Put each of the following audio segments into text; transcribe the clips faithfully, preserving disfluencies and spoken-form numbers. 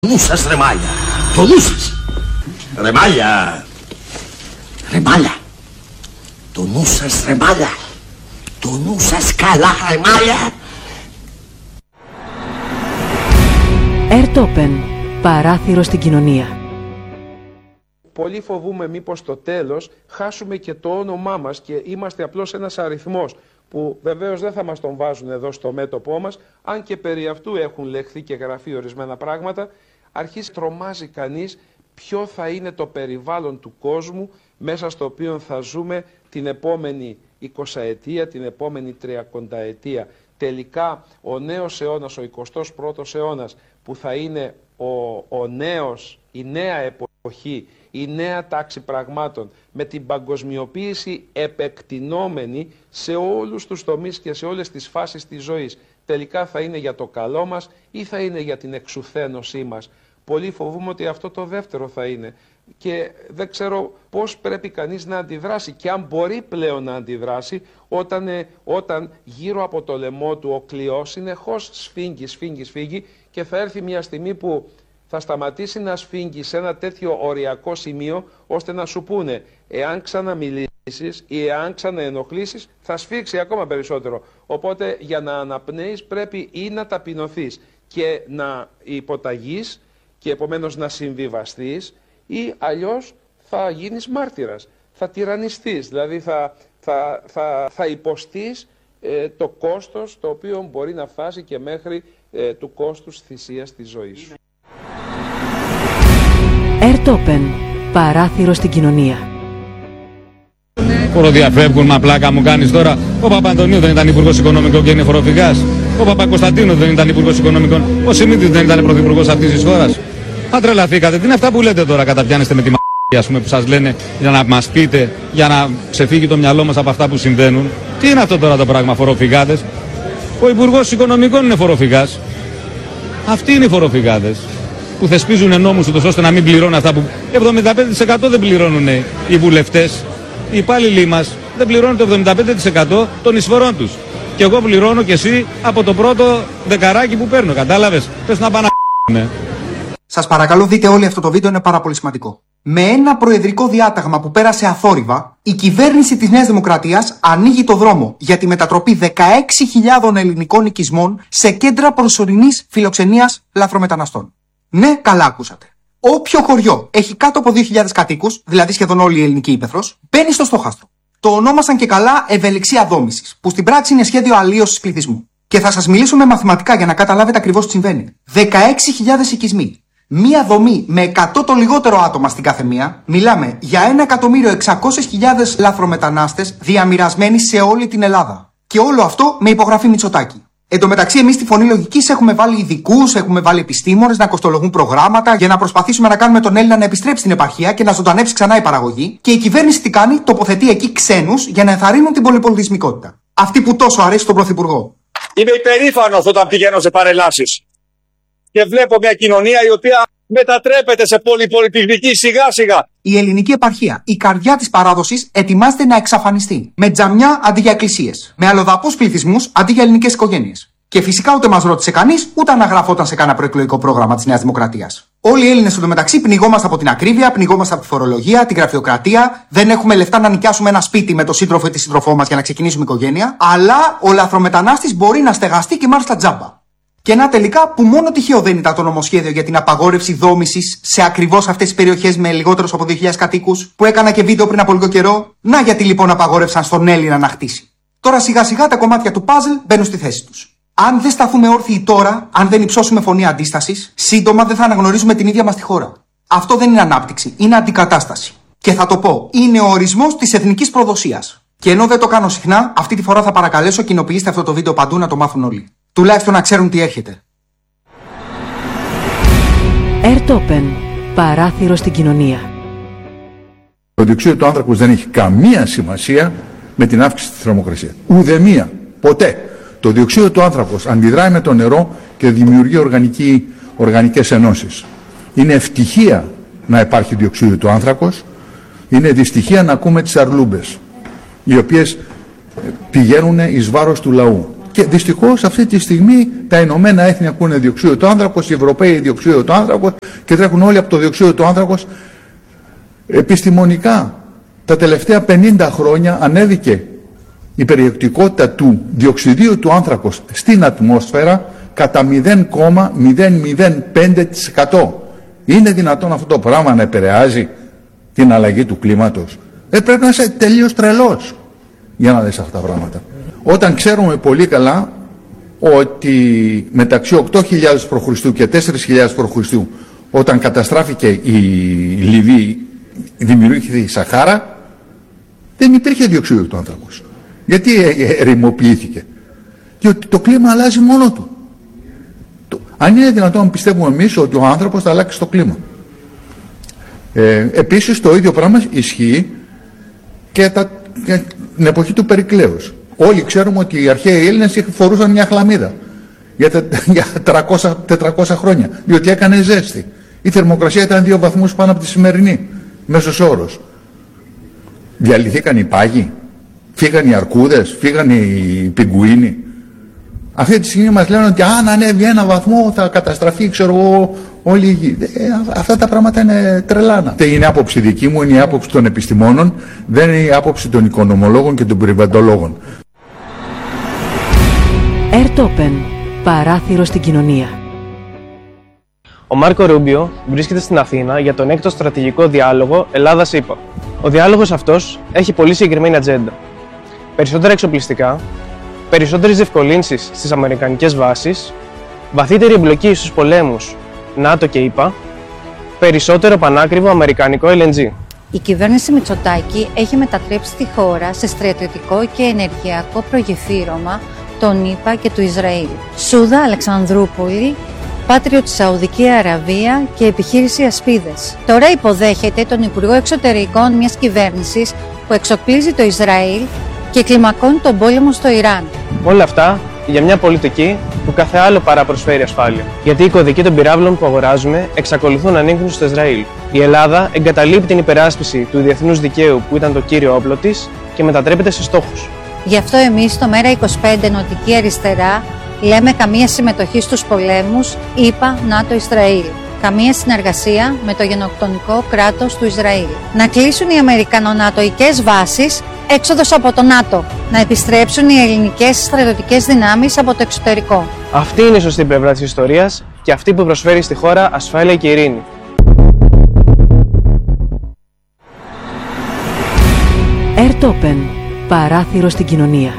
Το νου σας, ρε Μάλια. Το νου σας. Ρε Μάλια. Ρε Μάλια. Το νου σας, ρε Μάλια. Το νου σας καλά, ρε Μάλια. Airtopen. Παράθυρο στην κοινωνία. Πολύ φοβούμε μήπως στο τέλος χάσουμε και το όνομά μας και είμαστε απλώς ένας αριθμός που βεβαίως δεν θα μας τον βάζουν εδώ στο μέτωπό μας, αν και περί αυτού έχουν λεχθεί και γραφεί ορισμένα πράγματα. Αρχίζει τρομάζει κανείς ποιο θα είναι το περιβάλλον του κόσμου μέσα στο οποίο θα ζούμε την επόμενη εικοσαετία, την επόμενη τριακονταετία. Τελικά ο νέος αιώνας, ο εικοστός πρώτος αιώνας, που θα είναι ο, ο νέος, η νέα εποχή, η νέα τάξη πραγμάτων, με την παγκοσμιοποίηση επεκτηνόμενη σε όλους τους τομείς και σε όλες τις φάσεις της ζωής. Τελικά θα είναι για το καλό μας ή θα είναι για την εξουθένωσή μας. Πολύ φοβούμαι ότι αυτό το δεύτερο θα είναι. Και δεν ξέρω πώς πρέπει κανείς να αντιδράσει και αν μπορεί πλέον να αντιδράσει όταν, ε, όταν γύρω από το λαιμό του ο κλειός συνεχώς σφίγγει, σφίγγει, σφίγγει και θα έρθει μια στιγμή που θα σταματήσει να σφίγγει σε ένα τέτοιο οριακό σημείο ώστε να σου πούνε εάν ξαναμιλήσεις ή εάν ξαναενοχλήσεις θα σφίξει ακόμα περισσότερο. Οπότε για να αναπνέεις πρέπει ή να ταπεινωθείς και να υποταγείς και επομένως να συμβιβαστείς ή αλλιώς θα γίνεις μάρτυρας, θα τυραννιστείς, δηλαδή θα, θα, θα, θα υποστείς ε, το κόστος το οποίο μπορεί να φτάσει και μέχρι ε, του κόστους θυσίας της ζωής σου. Airtopen. Παράθυρο στην κοινωνία. Φοροδιαφεύγουν, μα πλάκα μου κάνεις τώρα. Ο Παπαντονίου δεν ήταν υπουργός οικονομικών και είναι φοροφυγάς. Ο Παπακοσταντίνου δεν ήταν υπουργός οικονομικών. Ο Σιμίτης δεν ήταν πρωθυπουργός αυτής της χώρας. Αν τρελαθήκατε, τι είναι αυτά που λέτε τώρα, καταπιάνεστε με τη μ***η, ας πούμε, που σας λένε για να μας πείτε, για να ξεφύγει το μυαλό μας από αυτά που συμβαίνουν. Τι είναι αυτό τώρα το πράγμα, φοροφυγάδες? Ο υπουργός οικονομικών είναι φοροφυγάς. Αυτοί είναι οι φοροφυγάδες που θεσπίζουν νόμους ούτως ώστε να μην πληρώνουν αυτά που εβδομήντα πέντε τοις εκατό δεν πληρώνουν οι βουλευτές. Οι υπάλληλοι μας δεν πληρώνουν το εβδομήντα πέντε τοις εκατό των εισφορών τους. Και εγώ πληρώνω και εσύ από το πρώτο δεκαράκι που παίρνω. Κατάλαβες? Πες να πάνε να. Σας παρακαλώ, δείτε όλοι αυτό το βίντεο, είναι πάρα πολύ σημαντικό. Με ένα προεδρικό διάταγμα που πέρασε αθόρυβα, η κυβέρνηση της Νέας Δημοκρατίας ανοίγει το δρόμο για τη μετατροπή δεκαέξι χιλιάδων ελληνικών οικισμών σε κέντρα προσωρινής φιλοξενίας λαθρομεταναστών. Ναι, καλά ακούσατε. Όποιο χωριό έχει κάτω από δύο χιλιάδες κατοίκους, δηλαδή σχεδόν όλη η ελληνική ύπαιθρος, μπαίνει στο στόχαστρο. Το ονόμασαν και καλά ευελιξία δόμησης, που στην πράξη είναι σχέδιο αλλίωσης πληθυσμού. Και θα σας μιλήσω με μαθηματικά για να καταλάβετε ακριβώς τι συμβαίνει. δεκαέξι χιλιάδες οικισμοί. Μία δομή με εκατό το λιγότερο άτομα στην κάθε μία, μιλάμε για ένα εκατομμύριο εξακόσιες χιλιάδες λαθρομετανάστες διαμοιρασμένοι σε όλη την Ελλάδα. Και όλο αυτό με υπογραφή Μητσοτάκη. Εν τω μεταξύ, εμείς στη Φωνή Λογικής έχουμε βάλει ειδικούς, έχουμε βάλει επιστήμονες να κοστολογούν προγράμματα για να προσπαθήσουμε να κάνουμε τον Έλληνα να επιστρέψει στην επαρχία και να ζωντανέψει ξανά η παραγωγή. Και η κυβέρνηση τι κάνει, τοποθετεί εκεί ξένους για να ενθαρρύνουν την πολυπολιτισμικότητα. Αυτή που τόσο αρέσει στον Πρωθυπουργό. Είμαι υπερήφανος όταν πηγαίνω σε παρελάσεις και βλέπω μια κοινωνία η οποία μετατρέπεται σε πολυπολιτισμική σιγά σιγά. Η ελληνική επαρχία, η καρδιά της παράδοσης, ετοιμάζεται να εξαφανιστεί. Με τζαμιά αντί για εκκλησίες. Με αλλοδαπούς πληθυσμούς αντί για ελληνικές οικογένειες. Και φυσικά ούτε μας ρώτησε κανείς, ούτε αναγραφόταν σε κανένα προεκλογικό πρόγραμμα της Νέας Δημοκρατίας. Όλοι οι Έλληνες εντωμεταξύ πνιγόμαστε από την ακρίβεια, πνιγόμαστε από τη φορολογία, την γραφειοκρατία. Δεν έχουμε λεφτά να νοικιάσουμε ένα σπίτι με το σύντροφο ή τη σύντροφό μας για να ξεκινήσουμε οικογένεια. Αλλά ο λαθρομετανάστης μπορεί να στεγαστεί και μάλιστα τζάμπα. Και να τελικά που μόνο τυχαίο δεν ήταν το νομοσχέδιο για την απαγόρευση δόμησης σε ακριβώς αυτές τις περιοχές με λιγότερους από δύο χιλιάδες κατοίκους, που έκανα και βίντεο πριν από λίγο καιρό. Να γιατί λοιπόν απαγόρευσαν στον Έλληνα να χτίσει. Τώρα σιγά σιγά τα κομμάτια του παζλ μπαίνουν στη θέση τους. Αν δεν σταθούμε όρθιοι τώρα, αν δεν υψώσουμε φωνή αντίστασης, σύντομα δεν θα αναγνωρίζουμε την ίδια μας τη χώρα. Αυτό δεν είναι ανάπτυξη, είναι αντικατάσταση. Και θα το πω, είναι ο ορισμός της εθνικής προδοσίας. Και ενώ δεν το κάνω συχνά, αυτή τη φορά θα παρακαλέσω κοινοποιήστε αυτό το βίντεο παντού να το μάθουν όλοι. Τουλάχιστον να ξέρουν τι έρχεται. Airtopen. Παράθυρο στην κοινωνία. Το διοξείδιο του άνθρακος δεν έχει καμία σημασία με την αύξηση της θερμοκρασίας. Ουδεμία. Ποτέ. Το διοξείδιο του άνθρακος αντιδράει με το νερό και δημιουργεί οργανική, οργανικές ενώσεις. Είναι ευτυχία να υπάρχει διοξείδιο του άνθρακος. Είναι δυστυχία να ακούμε τις αρλούμπες, οι οποίες πηγαίνουν εις βάρος του λαού. Και δυστυχώς αυτή τη στιγμή τα Ηνωμένα Έθνη ακούνε διοξείδιο του άνθρακος, οι Ευρωπαίοι διοξείδιο του άνθρακος και τρέχουν όλοι από το διοξείδιο του άνθρακος. Επιστημονικά τα τελευταία πενήντα χρόνια ανέβηκε η περιεκτικότητα του διοξειδίου του άνθρακος στην ατμόσφαιρα κατά μηδέν κόμμα μηδέν μηδέν πέντε τοις εκατό. Είναι δυνατόν αυτό το πράγμα να επηρεάζει την αλλαγή του κλίματος? Ε, πρέπει να είσαι τελείως τρελός για να δεις αυτά τα πράγματα. Όταν ξέρουμε πολύ καλά ότι μεταξύ οκτώ χιλιάδες π.Χ. και τέσσερις χιλιάδες π.Χ. όταν καταστράφηκε η Λιβύη, δημιουργήθηκε η Σαχάρα, δεν υπήρχε διοξείδιο του άνθρακος. Γιατί ερημοποιήθηκε? Διότι το κλίμα αλλάζει μόνο του. Αν είναι δυνατόν να πιστεύουμε εμείς ότι ο άνθρωπος θα αλλάξει το κλίμα. Ε, επίσης το ίδιο πράγμα ισχύει και, τα, και την εποχή του Περικλέους. Όλοι ξέρουμε ότι οι αρχαίοι Έλληνες φορούσαν μια χλαμίδα για, τε, για τριακόσια τετρακόσια χρόνια, διότι έκανε ζέστη. Η θερμοκρασία ήταν δύο βαθμούς πάνω από τη σημερινή, μέσος όρος. Διαλυθήκαν οι πάγοι, φύγαν οι αρκούδες, φύγαν οι πιγκουίνοι. Αυτή τη στιγμή μας λένε ότι αν ανέβει ένα βαθμό θα καταστραφεί, ξέρω εγώ, όλη η γη. Ε, αυτά τα πράγματα είναι τρελάνα. Δεν είναι άποψη δική μου, είναι η άποψη των επιστημόνων, δεν είναι η άποψη των οικονομολόγων και των περιβαλλοντολόγων. Ερτόπεν, παράθυρο στην κοινωνία. Ο Μάρκο Ρούμπιο βρίσκεται στην Αθήνα για τον έκτο στρατηγικό διάλογο Ελλάδα-ΗΠΑ. Ο διάλογος αυτός έχει πολύ συγκεκριμένη ατζέντα. Περισσότερα εξοπλιστικά, περισσότερες διευκολύνσεις στις αμερικανικές βάσεις, βαθύτερη εμπλοκή στους πολέμους ΝΑΤΟ και ΗΠΑ, περισσότερο πανάκριβο αμερικανικό ελ εν τζι. Η κυβέρνηση Μητσοτάκη έχει μετατρέψει τη χώρα σε στρατιωτικό και ενεργειακό προγεφύρωμα των ΗΠΑ και του Ισραήλ. Σούδα, Αλεξανδρούπολη, Πάτριο της Σαουδική Αραβία και επιχείρηση Ασπίδες. Τώρα υποδέχεται τον Υπουργό Εξωτερικών μιας κυβέρνησης που εξοπλίζει το Ισραήλ και κλιμακώνει τον πόλεμο στο Ιράν. Όλα αυτά για μια πολιτική που κάθε άλλο παρά προσφέρει ασφάλεια. Γιατί οι κωδικοί των πυράβλων που αγοράζουμε εξακολουθούν να ανήκουν στο Ισραήλ. Η Ελλάδα εγκαταλείπει την υπεράσπιση του διεθνούς δικαίου που ήταν το κύριο όπλο της και μετατρέπεται σε στόχους. Γι' αυτό εμείς στο Μέρα είκοσι πέντε Νοτική Αριστερά λέμε καμία συμμετοχή στους πολέμους ΗΠΑ, ΝΑΤΟ, Ισραήλ. Καμία συνεργασία με το γενοκτονικό κράτος του Ισραήλ. Να κλείσουν οι αμερικανονατοικές βάσεις, έξοδος από το ΝΑΤΟ. Να επιστρέψουν οι ελληνικές στρατιωτικές δυνάμεις από το εξωτερικό. Αυτή είναι η σωστή πλευρά της ιστορίας και αυτή που προσφέρει στη χώρα ασφάλεια και ειρήνη. Ερτόπεν, παράθυρο στην κοινωνία.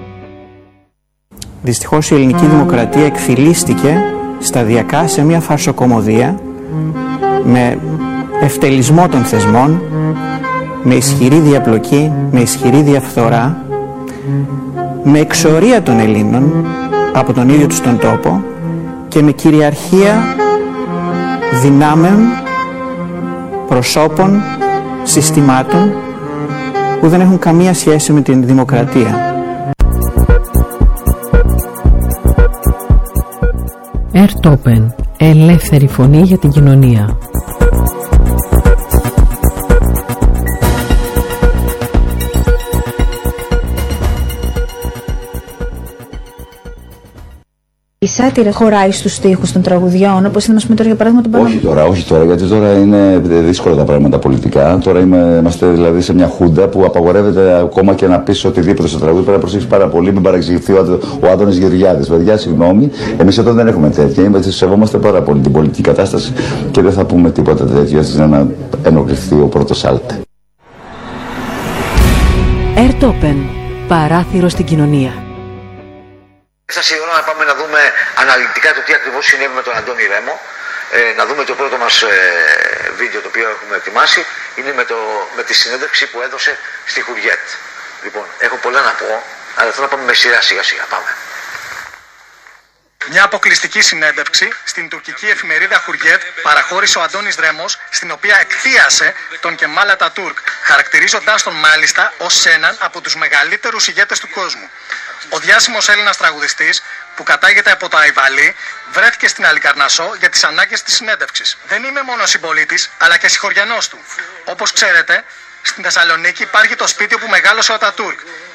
Δυστυχώς η ελληνική δημοκρατία εκφυλίστηκε σταδιακά σε μια φαρσοκομωδία με ευτελισμό των θεσμών, με ισχυρή διαπλοκή, με ισχυρή διαφθορά, με εξορία των Ελλήνων από τον ίδιο τους τον τόπο και με κυριαρχία δυνάμεων, προσώπων, συστημάτων που δεν έχουν καμία σχέση με την δημοκρατία. Ερτόπεν, ελεύθερη φωνή για την κοινωνία. Η σάτυρα χωράει στους στίχους των τραγουδιών, όπως είδαμε τώρα για παράδειγμα τον Παναγιώτη. Όχι τώρα, όχι τώρα, γιατί τώρα είναι δύσκολα τα πράγματα πολιτικά. Τώρα είμαι, είμαστε δηλαδή σε μια χούντα που απαγορεύεται ακόμα και να πεις οτιδήποτε στο τραγούδι. Πρέπει να προσέξεις πάρα πολύ, μην παραξηγηθεί ο, ο Άδωνης Γεωργιάδης. Παιδιά, συγγνώμη, εμείς εδώ δεν έχουμε τέτοια. Είμαστε, σεβόμαστε πάρα πολύ την πολιτική κατάσταση και δεν θα πούμε τίποτα τέτοιο έτσι να ενοχληθεί ο πρώτος άλτε. Ερτόπεν, παράθυρο στην κοινωνία. Έφτασε η ώρα να πάμε να δούμε αναλυτικά το τι ακριβώς συνέβη με τον Αντώνη Ρέμο. Ε, να δούμε το πρώτο μας ε, βίντεο το οποίο έχουμε ετοιμάσει. Είναι με, το, με τη συνέντευξη που έδωσε στη Χουριέτ. Λοιπόν, έχω πολλά να πω, αλλά θέλω να πάμε με σειρά σιγά σιγά. Πάμε. Μια αποκλειστική συνέντευξη στην τουρκική εφημερίδα Χουριέτ παραχώρησε ο Αντώνης Ρέμος, στην οποία εκθίασε τον Κεμάλ Ατατούρκ, χαρακτηρίζοντάς τον μάλιστα ως έναν από τους μεγαλύτερους ηγέτες του κόσμου. Ο διάσημος Έλληνας τραγουδιστής, που κατάγεται από το Αϊβαλί, βρέθηκε στην Αλικαρνασσό για τις ανάγκες της συνέντευξης. Δεν είμαι μόνο συμπολίτης, αλλά και συγχωριανός του. Όπως ξέρετε, στην Θεσσαλονίκη υπάρχει το σπίτι όπου μεγάλωσε ο Ατατούρκ.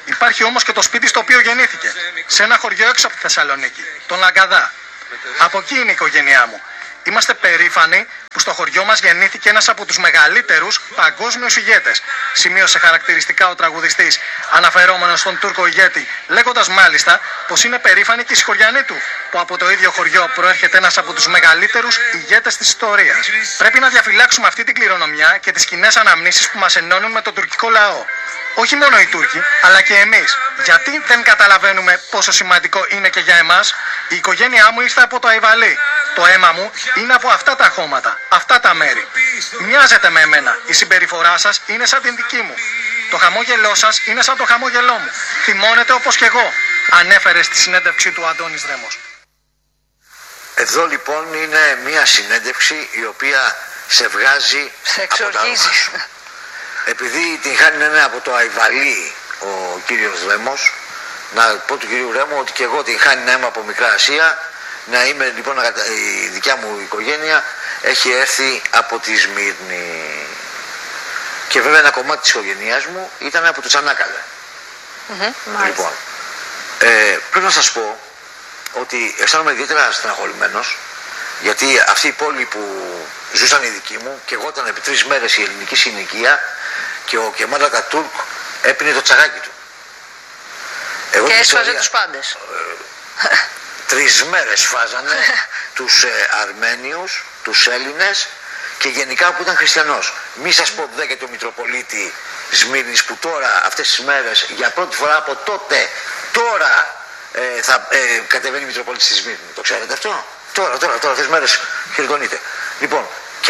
Υπάρχει όμως και το σπίτι στο οποίο γεννήθηκε, σε ένα χωριό έξω από τη Θεσσαλονίκη, τον Λαγκαδά. Από εκεί είναι η οικογένειά μου. Είμαστε περήφανοι που στο χωριό μας γεννήθηκε ένας από τους μεγαλύτερους παγκόσμιους ηγέτες, σημείωσε χαρακτηριστικά ο τραγουδιστής, αναφερόμενος στον Τούρκο ηγέτη, λέγοντας μάλιστα πως είναι περήφανοι και οι σιχωριανοί του, που από το ίδιο χωριό προέρχεται ένας από τους μεγαλύτερους ηγέτες της ιστορίας. Πρέπει να διαφυλάξουμε αυτή την κληρονομιά και τις κοινές αναμνήσεις που μας ενώνουν με τον τουρκικό λαό. Όχι μόνο οι Τούρκοι, αλλά και εμείς. Γιατί δεν καταλαβαίνουμε πόσο σημαντικό είναι και για εμάς? Η οικογένειά μου ήρθε από το Αϊβαλί. Το αίμα μου είναι από αυτά τα χώματα, αυτά τα μέρη. Μοιάζετε με εμένα. Η συμπεριφορά σας είναι σαν την δική μου. Το χαμόγελό σας είναι σαν το χαμόγελό μου. Θυμώνετε όπως και εγώ, ανέφερε στη συνέντευξή του Αντώνης Δρέμος. Εδώ λοιπόν είναι μια συνέντευξη η οποία σε βγάζει, σε εξοργίζει. Επειδή την χάνει ένα από το Αϊβαλί ο κύριος Δρέμος, να πω του κυρίου Ρέμου ότι και εγώ την χάνει ένα αίμα από Μικρά Ασία. Να είμαι λοιπόν, η δικιά μου οικογένεια έχει έρθει από τη Σμύρνη. Και βέβαια ένα κομμάτι της οικογένειάς μου ήταν από το Τσανάκαλε. Mm-hmm, λοιπόν, ε, πρέπει να σας πω ότι αισθάνομαι ιδιαίτερα στεναχωρημένος, γιατί αυτή η πόλη που ζούσαν οι δικοί μου και εγώ ήταν επί τρεις μέρες η ελληνική συνοικία και ο Κεμάλ Ατατούρκ έπινε το τσαγάκι του. Εγώ και έσφαζε τους πάντες. Ε, τρεις μέρες φάζανε τους ε, Αρμένιους, τους Έλληνες και γενικά που ήταν χριστιανός. Μη σας πω δε και το Μητροπολίτη Σμύρνης που τώρα αυτές τις μέρες για πρώτη φορά από τότε τώρα ε, θα ε, κατεβαίνει η Μητροπολίτη στη Σμύρνη. Το ξέρετε αυτό? Τώρα, τώρα, τώρα αυτές τις μέρες χειροκρονείται. Λοιπόν, και...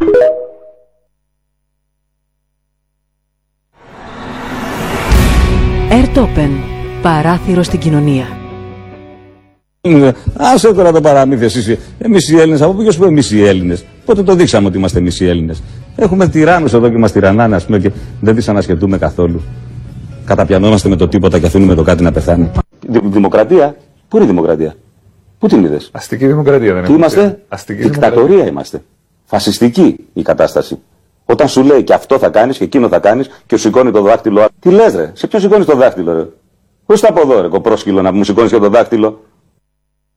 Ερτόπεν, παράθυρο στην κοινωνία. Άσε τώρα το παραμύθι εσείς. Εμείς οι Έλληνες, από ποιος που εμείς οι Έλληνες? Πότε το δείξαμε ότι είμαστε εμείς οι Έλληνες? Έχουμε τυράννους εδώ και μας τυραννάνε, ας πούμε, και δεν τις ανασχετούμε καθόλου. Καταπιανόμαστε με το τίποτα και αφήνουμε το κάτι να πεθάνει. Δημοκρατία? Πού είναι η δημοκρατία? Πού την είδες? Αστική δημοκρατία δεν Τι είμαστε? Δικτατορία είμαστε. Φασιστική η κατάσταση. Όταν σου λέει και αυτό θα κάνεις και εκείνο θα κάνεις και σου σηκώνει το δάχτυλο. Τι λες ρε? Σε ποιον σηκώνεις το δάχτυλο ρε? Πώς θα από εδώ ρε κοπρόσκυλο να μου σηκώνεις και το δάχτυλο?